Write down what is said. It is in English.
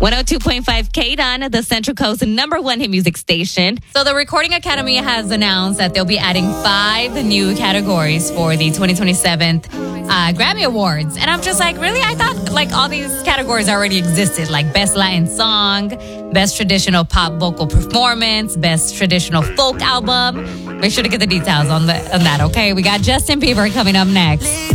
102.5 KDON, the Central Coast #1 hit music station. So the Recording Academy has announced that they'll be adding 5 new categories for the 2027 Grammy Awards. And I'm just like, really? I thought like all these categories already existed, like Best Latin Song, Best Traditional Pop Vocal Performance, Best Traditional Folk Album. Make sure to get the details on that, okay? We got Justin Bieber coming up next.